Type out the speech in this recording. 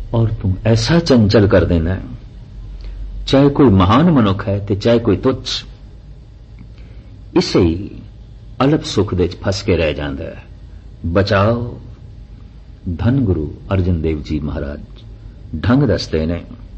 और तू ऐसा चंचल कर देना, चाहे कोई महान मनुख है ते चाहे कोई तुच्छ, इसे ही अल्प सुख दे फस के रह जाता है। बचाओ। धन गुरु अर्जन देव जी महाराज ढंग दसते ने।